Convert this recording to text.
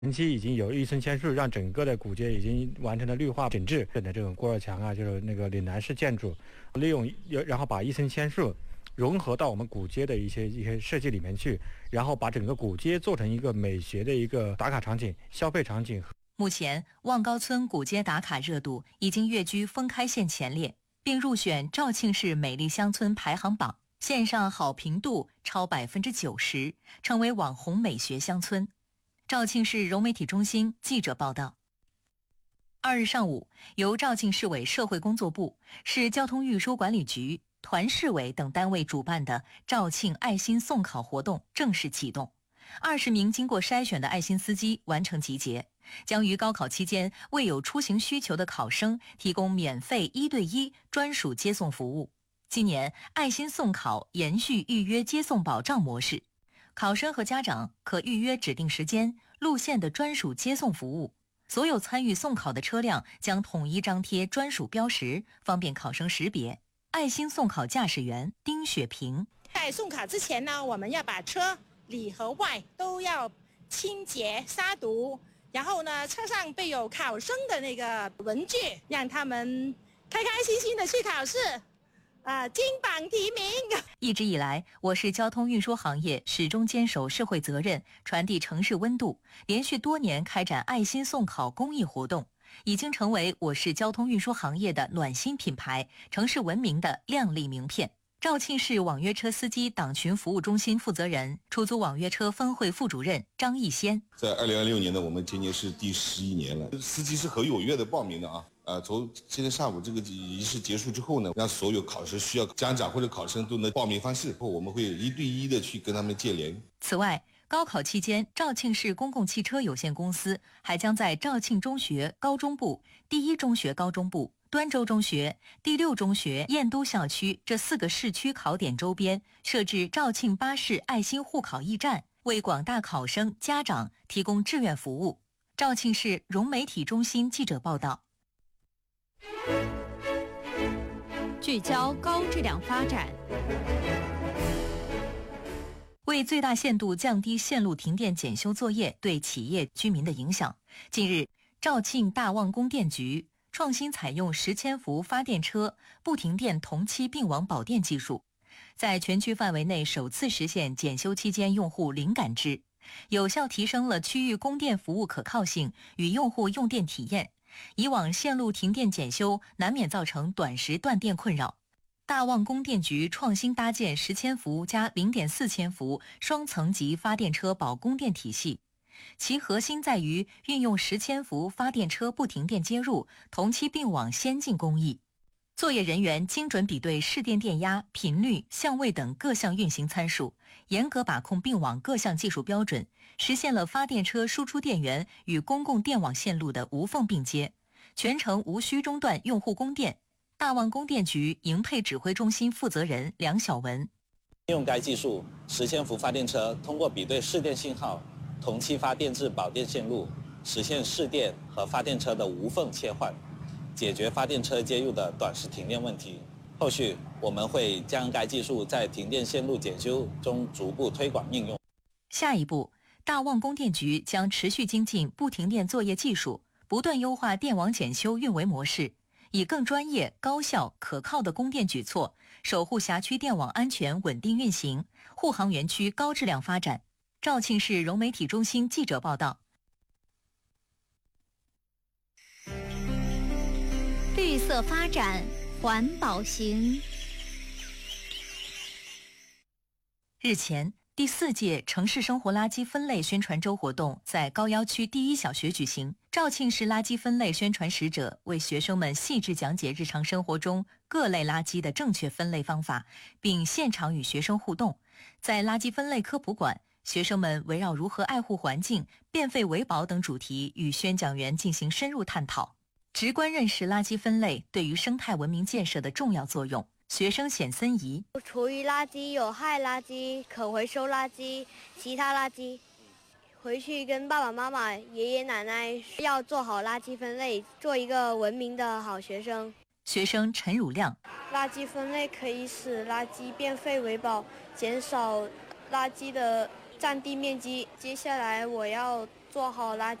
前期已经有1村签数，让整个的古街已经完成了绿化整治的这种过道墙啊，就是那个岭南式建筑，利用然后把1村签数融合到我们古街的一些设计里面去，然后把整个古街做成一个美学的一个打卡场景、消费场景。 目前，望高村古街打卡热度已经跃居封开县前列，并入选肇庆市美丽乡村排行榜，线上好评度超90%，成为网红美学乡村。肇庆市融媒体中心记者报道。2日上午，由肇庆市委社会工作部、市交通运输管理局、团市委等单位主办的肇庆爱心送考活动正式启动。20名经过筛选的爱心司机完成集结，将于高考期间为有出行需求的考生提供免费1对1专属接送服务。今年爱心送考延续预约接送保障模式，考生和家长可预约指定时间、路线的专属接送服务。所有参与送考的车辆将统一张贴专属标识，方便考生识别。爱心送考驾驶员丁雪平： 在送考之前呢，我们要把车里和外都要清洁杀毒，然后呢，车上备有考生的那个文具，让他们开开心心的去考试。金榜题名。 一直以来，我市交通运输行业始终坚守社会责任，传递城市温度，连续多年开展爱心送考公益活动，已经成为我市交通运输行业的暖心品牌，城市文明的亮丽名片。肇庆市网约车司机党群服务中心负责人、出租网约车分会副主任张义先： 在2026年呢，我们今年是第11年了，司机是很踊跃的报名的啊。从今天上午这个仪式结束之后呢，让所有考试需要家长或者考生都能报名方式，我们会1对1的去跟他们接连。 此外，高考期间，肇庆市公共汽车有限公司还将在肇庆中学高中部、第一中学高中部、端州中学、第6中学、燕都校区这4个市区考点周边设置肇庆巴士爱心护考驿站，为广大考生、家长提供志愿服务。肇庆市融媒体中心记者报道。 聚焦高质量发展。 为最大限度降低线路停电检修作业对企业居民的影响，近日，肇庆大望供电局创新采用10千伏发电车不停电同期并网保电技术，在全区范围内首次实现检修期间用户零感知，有效提升了区域供电服务可靠性与用户用电体验。以往线路停电检修难免造成短时断电困扰，大望供电局创新搭建10千伏加0.4千伏双层级发电车保供电体系，其核心在于运用10千伏发电车不停电接入、同期并网先进工艺。作业人员精准比对市电电压、频率、相位等各项运行参数，严格把控并网各项技术标准，实现了发电车输出电源与公共电网线路的无缝并接，全程无需中断用户供电。大望供电局营配指挥中心负责人梁晓文： 用该技术，10千伏发电车通过比对市电信号，同期发电至保电线路，实现市电和发电车的无缝切换，解决发电车接入的短时停电问题。后续我们会将该技术在停电线路检修中逐步推广应用。 下一步，大望供电局将持续精进不停电作业技术，不断优化电网检修运维模式，以更专业、高效、可靠的供电举措，守护辖区电网安全稳定运行，护航园区高质量发展。肇庆市融媒体中心记者报道。 绿色发展，环保行。 日前，第4届城市生活垃圾分类宣传周活动在高要区第1小学举行。肇庆市垃圾分类宣传使者为学生们细致讲解日常生活中各类垃圾的正确分类方法，并现场与学生互动。在垃圾分类科普馆，学生们围绕如何爱护环境、变废为宝等主题与宣讲员进行深入探讨，直观认识垃圾分类对于生态文明建设的重要作用。学生显森怡： 厨余垃圾、有害垃圾、可回收垃圾、其他垃圾，回去跟爸爸妈妈、爷爷奶奶要做好垃圾分类，做一个文明的好学生。 学生陈汝亮： 垃圾分类可以使垃圾变废为宝，减少垃圾的占地面积。接下来我要做好垃